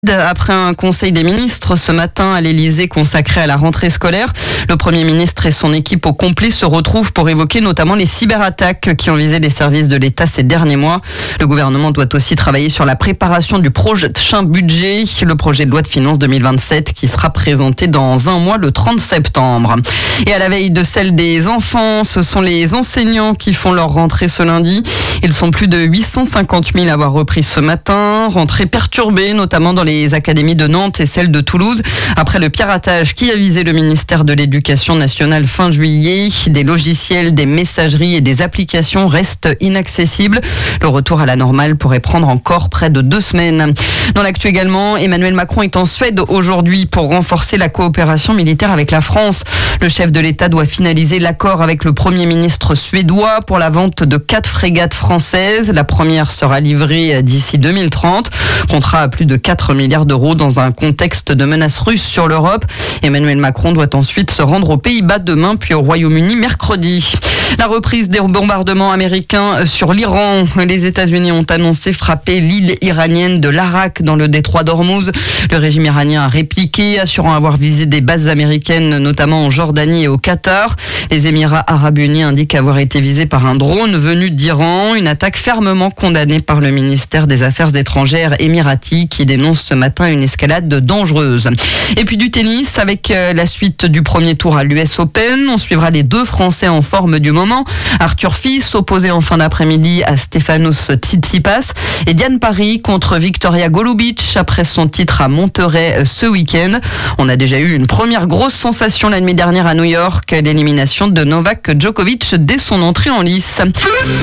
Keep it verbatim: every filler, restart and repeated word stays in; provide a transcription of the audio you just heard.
Après un conseil des ministres ce matin à l'Elysée consacré à la rentrée scolaire, le Premier ministre et son équipe au complet se retrouvent pour évoquer notamment les cyberattaques qui ont visé les services de l'État ces derniers mois. Le gouvernement doit aussi travailler sur la préparation du prochain budget, le projet de loi de finances deux mille vingt-sept qui sera présenté dans un mois le trente septembre. Et à la veille de celle des enfants, ce sont les enseignants qui font leur rentrée ce lundi. Ils sont plus de huit cent cinquante mille à avoir repris ce matin. Rentrée perturbée, notamment dans les académies de Nantes et celle de Toulouse. Après le piratage qui a visé le ministère de l'Éducation nationale fin juillet, des logiciels, des messageries et des applications restent inaccessibles. Le retour à la normale pourrait prendre encore près de deux semaines. Dans l'actu également, Emmanuel Macron est en Suède aujourd'hui pour renforcer la coopération militaire avec la France. Le chef de l'État doit finaliser l'accord avec le Premier ministre suédois pour la vente de quatre frégates françaises. La première sera livrée d'ici deux mille trente. Contrat à plus de quatre milliards d'euros dans un contexte de menace russe sur l'Europe. Emmanuel Macron doit ensuite se rendre aux Pays-Bas demain puis au Royaume-Uni mercredi. La reprise des bombardements américains sur l'Iran. Les États-Unis ont annoncé frapper l'île iranienne de l'Arak dans le détroit d'Ormuz. Le régime iranien a répliqué, assurant avoir visé des bases américaines, notamment en Jordanie et au Qatar. Les Émirats arabes unis indiquent avoir été visés par un drone venu d'Iran. Une attaque fermement condamnée par le ministère des Affaires étrangères émirati qui dénonce ce matin une escalade dangereuse. Et puis du tennis avec la suite du premier tour à l'U S Open. On suivra les deux Français en forme du moment. Arthur Fils opposé en fin d'après-midi à Stefanos Tsitsipas et Diane Parry contre Victoria Golubic après son titre à Monterrey ce week-end. On a déjà eu une première grosse sensation la nuit dernière à New York, l'élimination de Novak Djokovic dès son entrée en lice.